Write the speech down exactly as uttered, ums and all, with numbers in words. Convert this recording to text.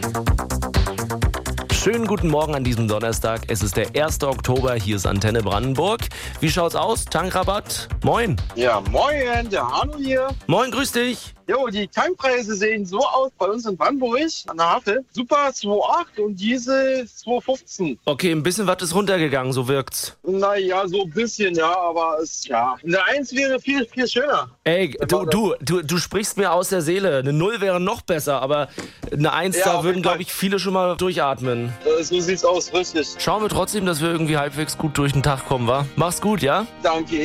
Schönen guten Morgen an diesem Donnerstag. Es ist der erste Oktober, hier ist Antenne Brandenburg. Wie schaut's aus? Tankrabatt? Moin. Ja, moin, der Arno hier. Moin, grüß dich. Jo, die Tankpreise sehen so aus bei uns in Brandenburg an der Havel. Super zwei Komma acht und Diesel zwei Komma fünfzehn. Okay, ein bisschen was ist runtergegangen, so wirkt's. Naja, so ein bisschen, ja, aber es, ja. Eine Eins wäre viel, viel schöner. Ey, du, du, du, du sprichst mir aus der Seele. Eine Null wäre noch besser, aber eine Eins, Ja, da auf würden, jeden glaube Fall. ich, viele schon mal durchatmen. Äh, So sieht's aus, richtig. Schauen wir trotzdem, dass wir irgendwie halbwegs gut durch den Tag kommen, wa? Mach's gut, ja? Danke.